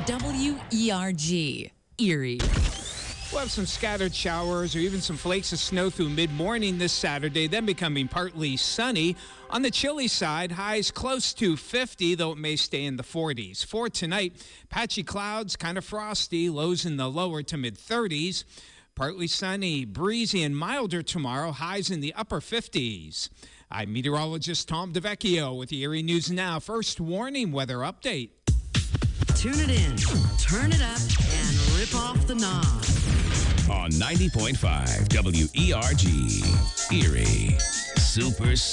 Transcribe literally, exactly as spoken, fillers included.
W E R G, Erie. We'll have some scattered showers or even some flakes of snow through mid-morning this Saturday, then becoming partly sunny. On the chilly side, highs close to fifty, though it may stay in the forties. For tonight, patchy clouds, kind of frosty, lows in the lower to mid-thirties. Partly sunny, breezy, and milder tomorrow, highs in the upper fifties. I'm meteorologist Tom DeVecchio with the Erie News Now First Warning Weather Update. Tune it in, turn it up, and rip off the knob. On ninety point five W E R G, Erie. Super